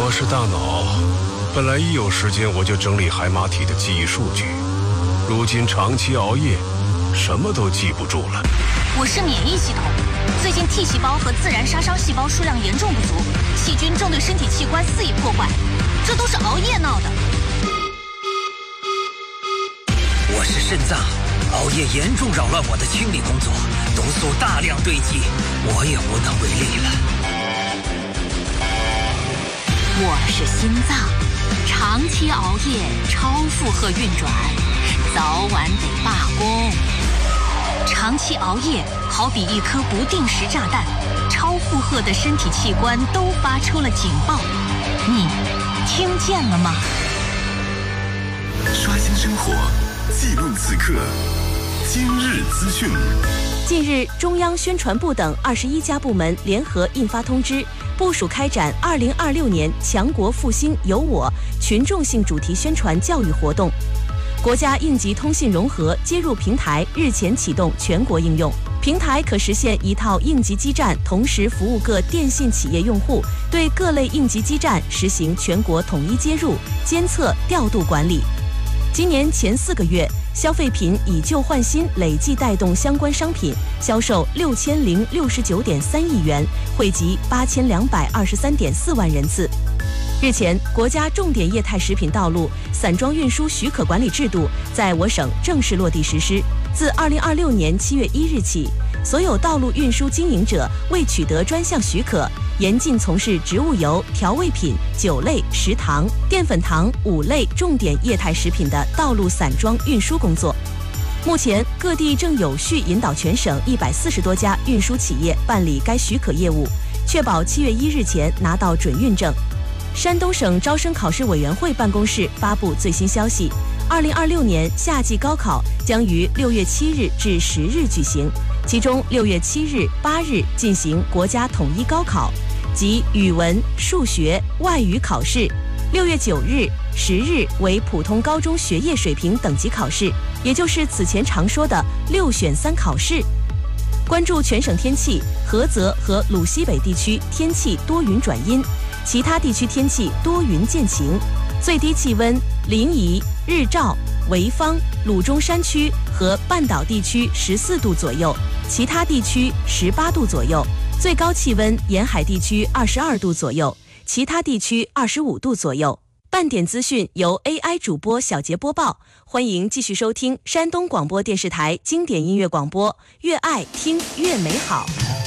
我是大脑，本来一有时间我就整理海马体的记忆数据，如今长期熬夜，什么都记不住了。 我是免疫系统，最近 T 细胞和自然杀伤细胞数量严重不足，细菌正对身体器官肆意破坏，这都是熬夜闹的。 我是肾脏，熬夜严重扰乱我的清理工作，毒素大量堆积，我也无能为力了。 我是心脏，长期熬夜，超负荷运转，早晚得罢工。长期熬夜好比一颗不定时炸弹，超负荷的身体器官都发出了警报，你听见了吗？ 刷新生活，记录此刻，今日资讯。 近日，中央宣传部等21家部门联合印发通知，部署开展2026年强国复兴有我群众性主题宣传教育活动。国家应急通信融合接入平台日前启动全国应用，平台可实现一套应急基站同时服务各电信企业用户，对各类应急基站实行全国统一接入、监测、调度管理。今年前4个月，消费品以旧换新累计带动相关商品销售6069.3亿元，惠及8223.4万人次。日前，国家重点液态食品道路散装运输许可管理制度在我省正式落地实施。自2026年7月1日起，所有道路运输经营者未取得专项许可，严禁从事植物油、调味品、酒类、食糖、淀粉糖5类重点液态食品的道路散装运输工作。目前，各地正有序引导全省140多家运输企业办理该许可业务，确保7月1日前拿到准运证。山东省招生考试委员会办公室发布最新消息，2026年夏季高考将于6月7日至10日举行，其中6月7日、8日进行国家统一高考，即语文、数学、外语考试；6月9日、10日为普通高中学业水平等级考试，也就是此前常说的6选3考试。关注全省天气，菏泽和鲁西北地区天气多云转阴，其他地区天气多云见晴，最低气温临沂、日照、潍坊、鲁中山区和半岛地区14度左右，其他地区18度左右，最高气温沿海地区22度左右，其他地区25度左右。半点资讯由 AI 主播小杰播报，欢迎继续收听山东广播电视台经典音乐广播，越爱听越美好。